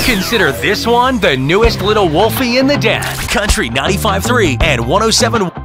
Consider this one the newest little wolfie in the den. Country 95.3 and 107.